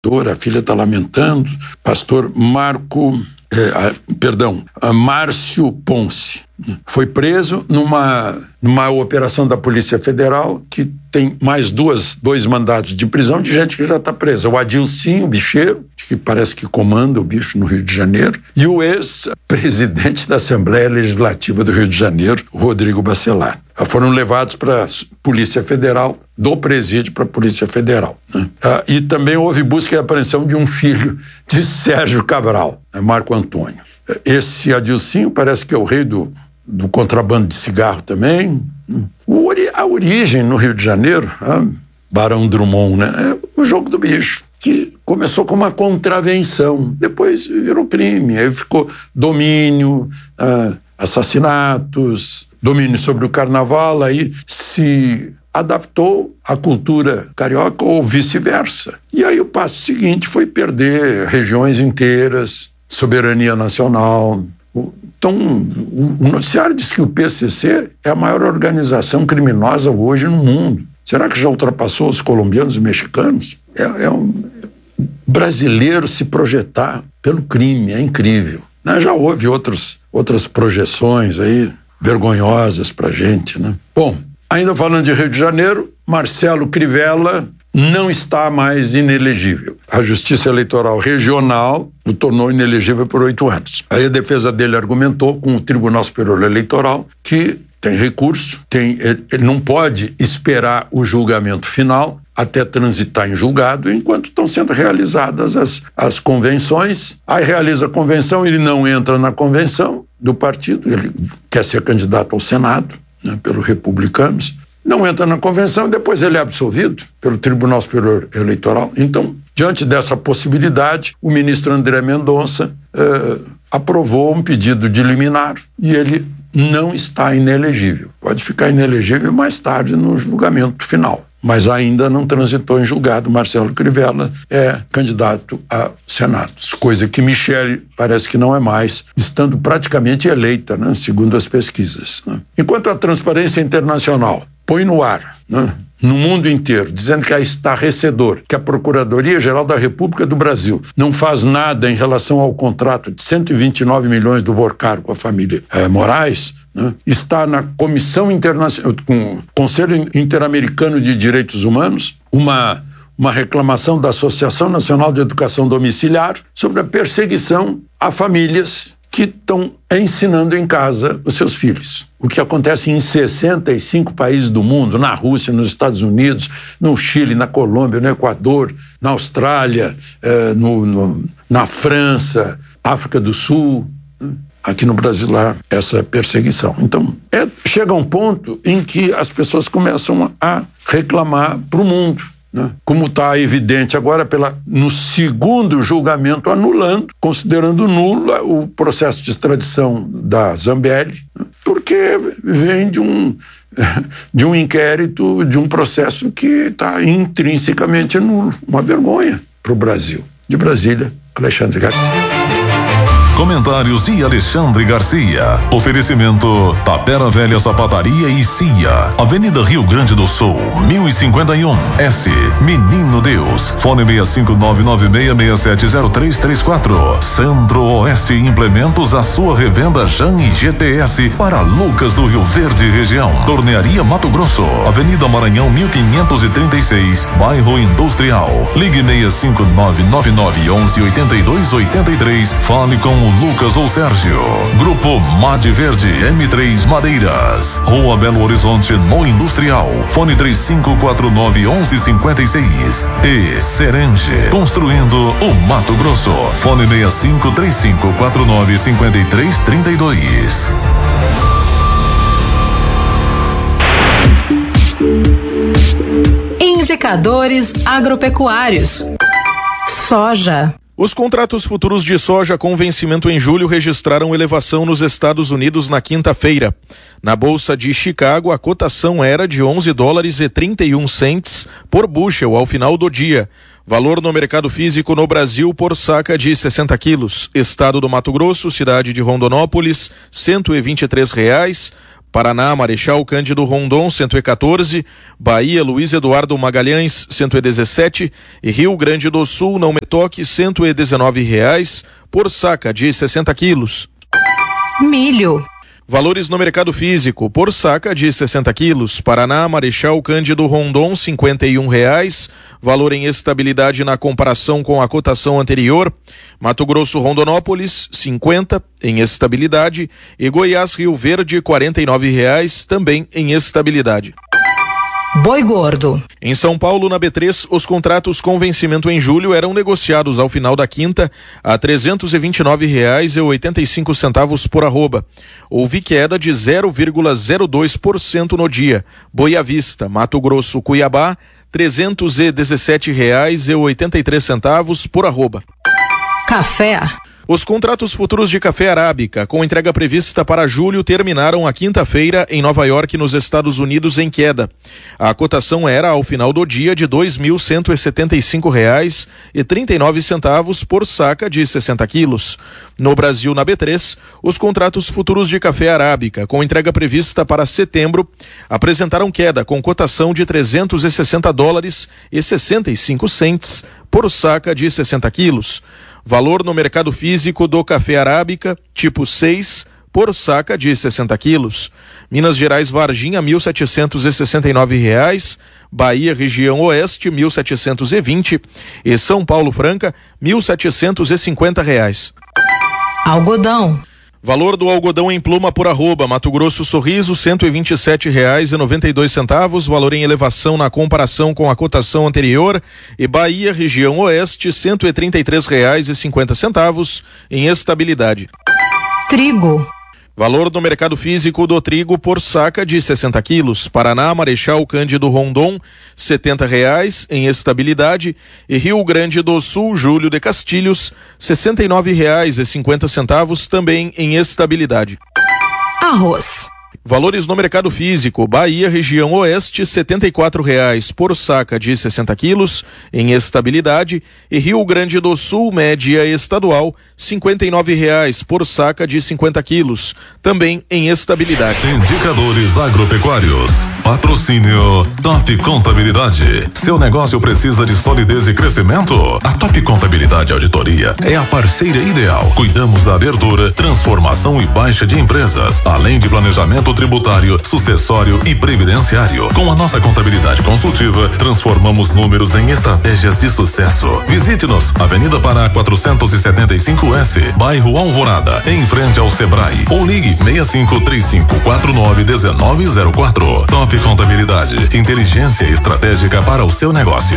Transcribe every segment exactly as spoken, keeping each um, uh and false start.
A filha está lamentando. Pastor Marco, eh, perdão, Márcio Ponce foi preso numa, numa operação da Polícia Federal que tem mais duas, dois mandados de prisão de gente que já está presa. O Adilcinho, o bicheiro, que parece que comanda o bicho no Rio de Janeiro, e o ex-presidente da Assembleia Legislativa do Rio de Janeiro, Rodrigo Bacelar. Foram levados para a Polícia Federal, do presídio para a Polícia Federal. Né? Ah, e também houve busca e apreensão de um filho de Sérgio Cabral, né? Marco Antônio. Esse Adilcinho parece que é o rei do, do contrabando de cigarro também. O, a origem no Rio de Janeiro, ah, Barão Drummond, né? É o jogo do bicho, que começou com uma contravenção, depois virou crime, aí ficou domínio, ah, assassinatos, domínio sobre o carnaval, aí se adaptou à cultura carioca ou vice-versa. E aí o passo seguinte foi perder regiões inteiras, soberania nacional. Então, o noticiário diz que o P C C é a maior organização criminosa hoje no mundo. Será que já ultrapassou os colombianos e mexicanos? É, é um brasileiro se projetar pelo crime, é incrível. Já houve outros, outras projeções aí, vergonhosas pra gente, né? Bom, ainda falando de Rio de Janeiro, Marcelo Crivella não está mais inelegível. A Justiça Eleitoral Regional o tornou inelegível por oito anos. Aí a defesa dele argumentou com o Tribunal Superior Eleitoral que tem recurso, tem, ele não pode esperar o julgamento final até transitar em julgado, enquanto estão sendo realizadas as, as convenções. Aí realiza a convenção, ele não entra na convenção do partido, ele quer ser candidato ao Senado, né, pelos republicanos, não entra na convenção e depois ele é absolvido pelo Tribunal Superior Eleitoral. Então, diante dessa possibilidade, o ministro André Mendonça eh, aprovou um pedido de liminar e ele não está inelegível. Pode ficar inelegível mais tarde no julgamento final, mas ainda não transitou em julgado. Marcelo Crivella é candidato a Senado, coisa que Michele parece que não é mais, estando praticamente eleita, né, segundo as pesquisas. Né? Enquanto a Transparência Internacional põe no ar, né, no mundo inteiro, dizendo que é estarrecedor, que a Procuradoria-Geral da República do Brasil não faz nada em relação ao contrato de cento e vinte e nove milhões do Vorcar com a família eh, Moraes, né? Está na Comissão Internacional, com o Conselho Interamericano de Direitos Humanos, uma, uma reclamação da Associação Nacional de Educação Domiciliar sobre a perseguição a famílias que estão ensinando em casa os seus filhos. O que acontece em sessenta e cinco países do mundo, na Rússia, nos Estados Unidos, no Chile, na Colômbia, no Equador, na Austrália, eh, no, no, na França, África do Sul, aqui no Brasil lá, essa perseguição. Então, é, chega um ponto em que as pessoas começam a reclamar para o mundo, né? Como está evidente agora pela, no segundo julgamento anulando, considerando nulo o processo de extradição da Zambelli, né? Porque vem de um, de um inquérito, de um processo que está intrinsecamente nulo. Uma vergonha para o Brasil. De Brasília, Alexandre Garcia. Comentários e Alexandre Garcia. Oferecimento Tapera Velha Sapataria e Cia, Avenida Rio Grande do Sul, mil e cinquenta e um, S, Menino Deus. Fone seis cinco nove nove seis seis sete zero três três quatro. Centro-Oeste Implementos, a sua revenda Jan e G T S para Lucas do Rio Verde região. Tornearia Mato Grosso, Avenida Maranhão mil quinhentos e trinta e seis, Bairro Industrial. Ligue seis cinco nove nove nove onze oitenta e dois oitenta e três. Fale com o Lucas ou Sérgio. Grupo Made Verde M três Madeiras, Rua Belo Horizonte no Industrial. Fone três cinco quatro nove onze cinquenta e seis. E Serenge, construindo o Mato Grosso. Fone seis cinco três cinco quatro nove cinco três três dois. Indicadores agropecuários. Soja. Os contratos futuros de soja com vencimento em julho registraram elevação nos Estados Unidos na quinta-feira. Na Bolsa de Chicago, a cotação era de onze dólares e trinta e um centes por bushel ao final do dia. Valor no mercado físico no Brasil por saca de sessenta quilos. Estado do Mato Grosso, cidade de Rondonópolis, cento e vinte e três reais. Paraná, Marechal Cândido Rondon, cento e quatorze, Bahia, Luiz Eduardo Magalhães, cento e dezessete, e Rio Grande do Sul, Não Me Toque, cento e dezenove reais por saca de sessenta quilos. Milho. Valores no mercado físico, por saca de sessenta quilos. Paraná, Marechal Cândido Rondon, cinquenta e um reais. Valor em estabilidade na comparação com a cotação anterior. Mato Grosso, Rondonópolis, cinquenta em estabilidade. E Goiás, Rio Verde, quarenta e nove reais, também em estabilidade. Boi gordo. Em São Paulo, na B três, os contratos com vencimento em julho eram negociados ao final da quinta a trezentos e vinte e nove reais e oitenta e cinco centavos por arroba. Houve queda de zero vírgula zero dois por cento no dia. Boa Vista, Mato Grosso, Cuiabá, trezentos e dezessete reais e oitenta e três centavos por arroba. Café. Os contratos futuros de café arábica, com entrega prevista para julho, terminaram a quinta-feira em Nova York, nos Estados Unidos, em queda. A cotação era, ao final do dia, de dois mil cento e setenta e cinco reais e trinta e nove centavos por saca de sessenta quilos. No Brasil, na B três, os contratos futuros de café arábica, com entrega prevista para setembro, apresentaram queda com cotação de trezentos e sessenta dólares e sessenta e cinco centes por saca de sessenta quilos. Valor no mercado físico do café arábica, tipo seis, por saca de sessenta quilos. Minas Gerais, Varginha, mil setecentos e sessenta e nove reais. Bahia, região oeste, mil setecentos e vinte. E São Paulo, Franca, mil setecentos e cinquenta reais. Algodão. Valor do algodão em pluma por arroba, Mato Grosso, Sorriso, cento e vinte e sete reais e noventa e dois centavos, valor em elevação na comparação com a cotação anterior. E Bahia, região oeste, cento e trinta e três reais e cinquenta centavos, em estabilidade. Trigo. Valor no mercado físico do trigo por saca de sessenta quilos. Paraná, Marechal Cândido Rondon, setenta reais em estabilidade. E Rio Grande do Sul, Júlio de Castilhos, sessenta e nove reais e cinquenta centavos, também em estabilidade. Arroz. Valores no mercado físico: Bahia, região oeste, setenta e quatro reais por saca de sessenta quilos, em estabilidade. E Rio Grande do Sul, média estadual, cinquenta e nove reais por saca de cinquenta quilos, também em estabilidade. Indicadores agropecuários. Patrocínio Top Contabilidade. Seu negócio precisa de solidez e crescimento? A Top Contabilidade Auditoria é a parceira ideal. Cuidamos da abertura, transformação e baixa de empresas, além de planejamento tributário, sucessório e previdenciário. Com a nossa contabilidade consultiva, transformamos números em estratégias de sucesso. Visite-nos, Avenida Pará quatrocentos e setenta e cinco S, bairro Alvorada, em frente ao Sebrae, ou ligue seis cinco três cinco quatro nove um nove zero quatro. Top Contabilidade, inteligência estratégica para o seu negócio.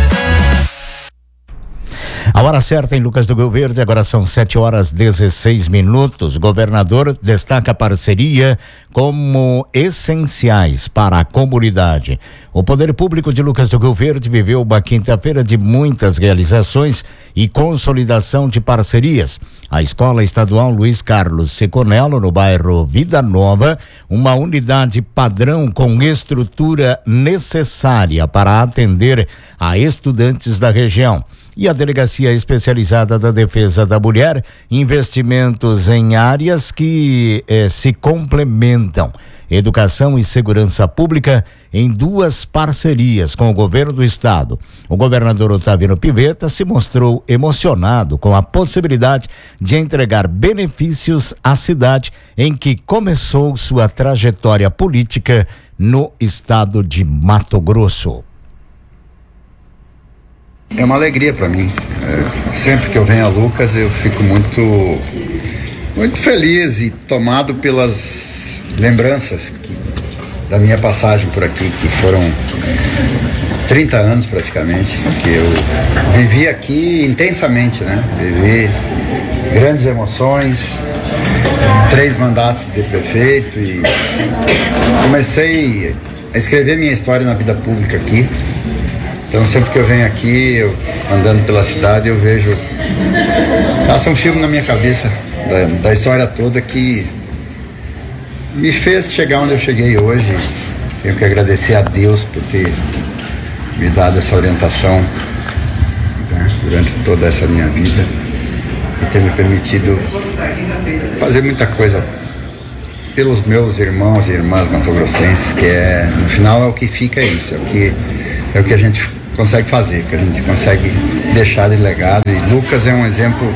A hora certa em Lucas do Rio Verde, agora são sete horas e dezesseis minutos. O governador destaca a parceria como essenciais para a comunidade. O Poder Público de Lucas do Rio Verde viveu uma quinta-feira de muitas realizações e consolidação de parcerias. A Escola Estadual Luiz Carlos Seconello, no bairro Vida Nova, uma unidade padrão com estrutura necessária para atender a estudantes da região. E a Delegacia Especializada da Defesa da Mulher, investimentos em áreas que eh, se complementam. Educação e segurança pública em duas parcerias com o governo do estado. O governador Otaviano Pivetta se mostrou emocionado com a possibilidade de entregar benefícios à cidade em que começou sua trajetória política no estado de Mato Grosso. É uma alegria para mim. É, sempre que eu venho a Lucas, eu fico muito, muito feliz e tomado pelas lembranças que, da minha passagem por aqui, que foram trinta anos praticamente, que eu vivi aqui intensamente, né? Vivi grandes emoções, três mandatos de prefeito e comecei a escrever minha história na vida pública aqui. Então sempre que eu venho aqui, eu, andando pela cidade, eu vejo, passa um filme na minha cabeça da, da história toda que me fez chegar onde eu cheguei hoje. Tenho que agradecer a Deus por ter me dado essa orientação, né, durante toda essa minha vida e ter me permitido fazer muita coisa pelos meus irmãos e irmãs matogrossenses, que é, no final é o que fica isso, é o que, é o que a gente consegue fazer, que a gente consegue deixar de legado. E Lucas é um exemplo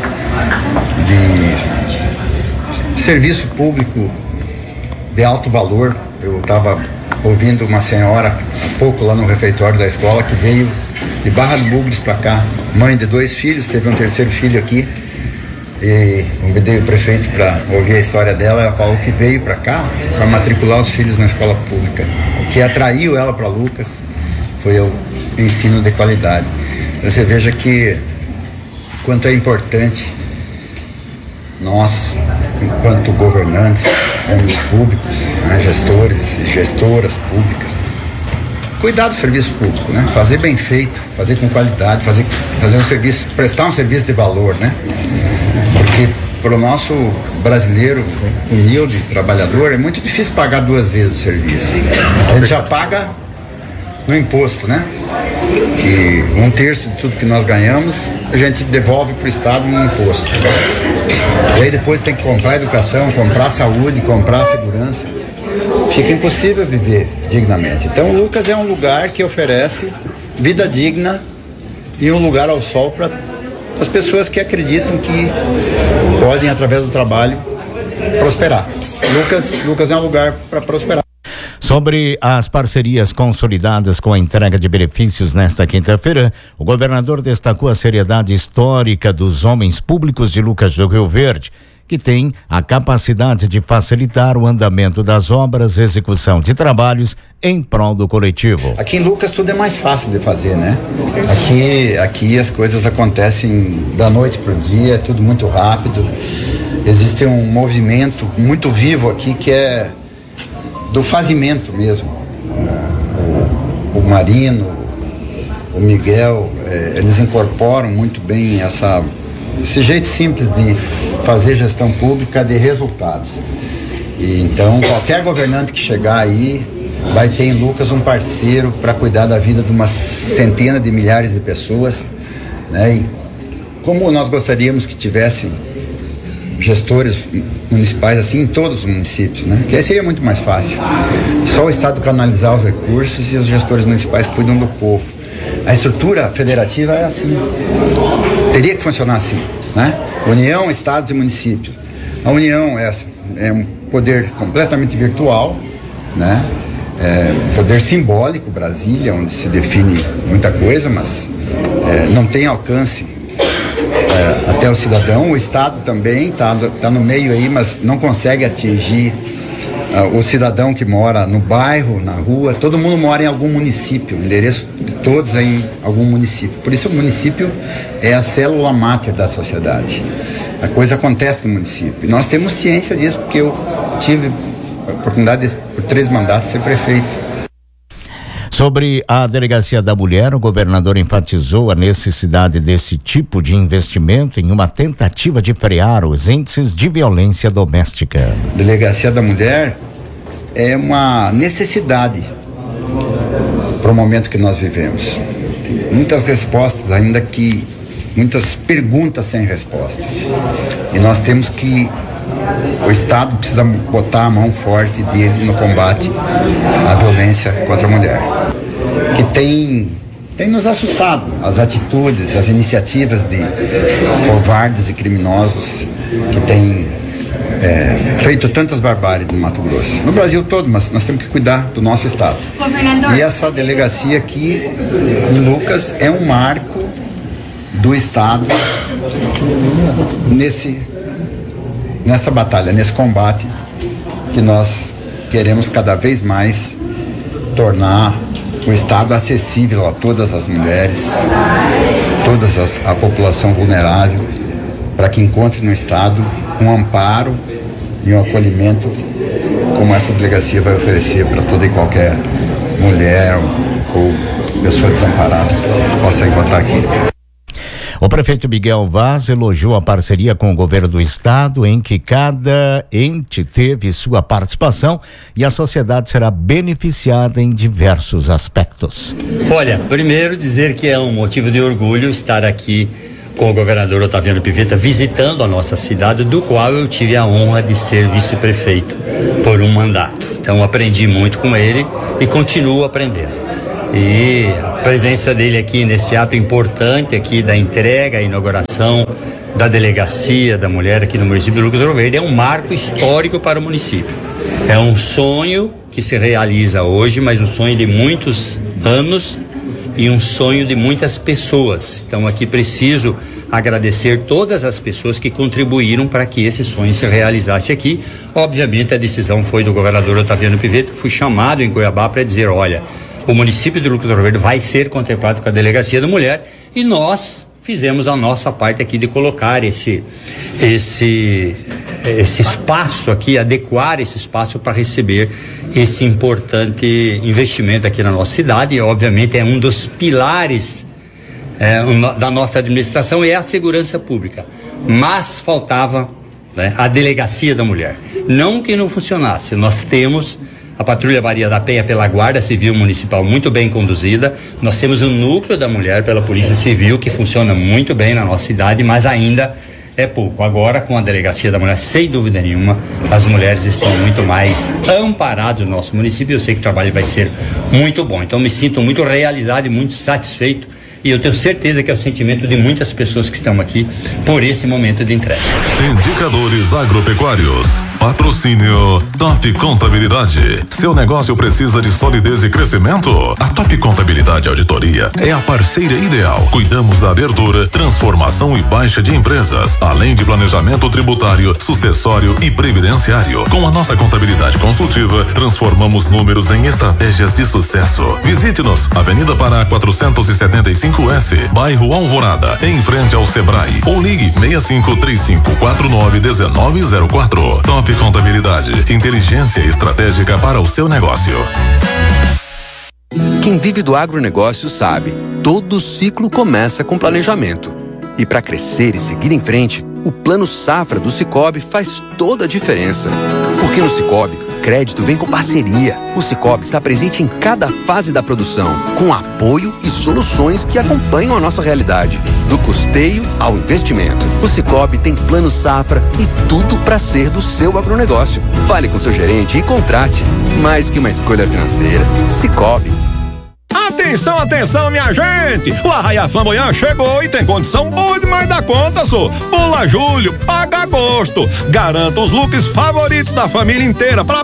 de serviço público de alto valor. Eu estava ouvindo uma senhora há pouco lá no refeitório da escola que veio de Barra do Bugres para cá, mãe de dois filhos, teve um terceiro filho aqui, e convidei o prefeito para ouvir a história dela. Ela falou que veio para cá para matricular os filhos na escola pública. O que atraiu ela para Lucas foi o ensino de qualidade. Você veja que quanto é importante nós, enquanto governantes, homens públicos, né, gestores e gestoras públicas, cuidar do serviço público, né? Fazer bem feito, fazer com qualidade, fazer, fazer um serviço, prestar um serviço de valor, né? Porque para o nosso brasileiro humilde, trabalhador, é muito difícil pagar duas vezes o serviço. A gente já paga no imposto, né? Que um terço de tudo que nós ganhamos, a gente devolve para o Estado no imposto. E aí depois tem que comprar educação, comprar saúde, comprar segurança. Fica impossível viver dignamente. Então o Lucas é um lugar que oferece vida digna e um lugar ao sol para as pessoas que acreditam que podem, através do trabalho, prosperar. Lucas, Lucas é um lugar para prosperar. Sobre as parcerias consolidadas com a entrega de benefícios nesta quinta-feira, o governador destacou a seriedade histórica dos homens públicos de Lucas do Rio Verde, que tem a capacidade de facilitar o andamento das obras e execução de trabalhos em prol do coletivo. Aqui em Lucas tudo é mais fácil de fazer, né? Aqui, aqui as coisas acontecem da noite para o dia, é tudo muito rápido. Existe um movimento muito vivo aqui que é do fazimento mesmo. O, o Marino, o Miguel, é, eles incorporam muito bem essa, esse jeito simples de fazer gestão pública de resultados. E então qualquer governante que chegar aí vai ter em Lucas um parceiro para cuidar da vida de uma centena de milhares de pessoas, né? E como nós gostaríamos que tivessem gestores municipais assim em todos os municípios, né? Que aí seria muito mais fácil. Só o Estado canalizar os recursos e os gestores municipais cuidam do povo. A estrutura federativa é assim. Teria que funcionar assim, né? União, estados e municípios. A União é, é um poder completamente virtual, né? É um poder simbólico, Brasília, onde se define muita coisa, mas é, não tem alcance É, até o cidadão. O Estado também está tá no meio aí, mas não consegue atingir uh, o cidadão que mora no bairro, na rua. Todo mundo mora em algum município, o endereço de todos é em algum município. Por isso o município é a célula máter da sociedade. A coisa acontece no município. E nós temos ciência disso, porque eu tive a oportunidade de, por três mandatos, ser prefeito. Sobre a Delegacia da Mulher, o governador enfatizou a necessidade desse tipo de investimento em uma tentativa de frear os índices de violência doméstica. Delegacia da Mulher é uma necessidade para o momento que nós vivemos. Muitas respostas, ainda que muitas perguntas sem respostas. E nós temos que o Estado precisa botar a mão forte dele no combate à violência contra a mulher, que tem, tem nos assustado, as atitudes, as iniciativas de covardes e criminosos que têm é, feito tantas barbáries no Mato Grosso, no Brasil todo, mas nós temos que cuidar do nosso Estado. Governador. E essa delegacia aqui em Lucas é um marco do Estado nesse nessa batalha, nesse combate que nós queremos cada vez mais tornar o Estado acessível a todas as mulheres, toda a população vulnerável, para que encontre no Estado um amparo e um acolhimento como essa delegacia vai oferecer para toda e qualquer mulher ou pessoa desamparada que possa encontrar aqui. O prefeito Miguel Vaz elogiou a parceria com o governo do estado, em que cada ente teve sua participação e a sociedade será beneficiada em diversos aspectos. Olha, primeiro dizer que é um motivo de orgulho estar aqui com o governador Otaviano Pivetta visitando a nossa cidade, do qual eu tive a honra de ser vice-prefeito por um mandato. Então aprendi muito com ele e continuo aprendendo. E a presença dele aqui nesse ato importante aqui da entrega, a inauguração da delegacia da mulher aqui no município de Lucas do Rio Verde é um marco histórico para o município. É um sonho que se realiza hoje, mas um sonho de muitos anos e um sonho de muitas pessoas. Então aqui preciso agradecer todas as pessoas que contribuíram para que esse sonho se realizasse aqui. Obviamente a decisão foi do governador Otaviano Pivetta. Fui chamado em Cuiabá para dizer, olha, o município de Lucas do Rio Verde vai ser contemplado com a delegacia da mulher e nós fizemos a nossa parte aqui de colocar esse, esse, esse espaço aqui, adequar esse espaço para receber esse importante investimento aqui na nossa cidade. E obviamente é um dos pilares é, da nossa administração, é a segurança pública, mas faltava, né, a delegacia da mulher. Não que não funcionasse, nós temos a Patrulha Maria da Penha pela Guarda Civil Municipal muito bem conduzida, nós temos o Núcleo da Mulher pela Polícia Civil que funciona muito bem na nossa cidade, mas ainda é pouco. Agora, com a Delegacia da Mulher, sem dúvida nenhuma, as mulheres estão muito mais amparadas no nosso município. Eu sei que o trabalho vai ser muito bom, então me sinto muito realizado e muito satisfeito. E eu tenho certeza que é o sentimento de muitas pessoas que estão aqui por esse momento de entrega. Indicadores agropecuários. Patrocínio Top Contabilidade. Seu negócio precisa de solidez e crescimento? A Top Contabilidade Auditoria é a parceira ideal. Cuidamos da abertura, transformação e baixa de empresas, além de planejamento tributário, sucessório e previdenciário. Com a nossa contabilidade consultiva, transformamos números em estratégias de sucesso. Visite-nos, Avenida Pará quatrocentos e setenta e cinco S, bairro Alvorada, em frente ao Sebrae. Ou ligue seis cinco três cinco quatro nove um nove zero quatro. Top Contabilidade, inteligência estratégica para o seu negócio. Quem vive do agronegócio sabe, todo ciclo começa com planejamento. E para crescer e seguir em frente, o Plano Safra do Sicoob faz toda a diferença. Porque no Sicoob, crédito vem com parceria. O Sicoob está presente em cada fase da produção, com apoio e soluções que acompanham a nossa realidade, do custeio ao investimento. O Sicoob tem Plano Safra e tudo para ser do seu agronegócio. Fale com seu gerente e contrate. Mais que uma escolha financeira, Sicoob. Atenção, atenção, minha gente! O Arraiá Flamboyant chegou e tem condição boa demais da conta, só. Pula julho, paga agosto. Garanta os looks favoritos da família inteira pra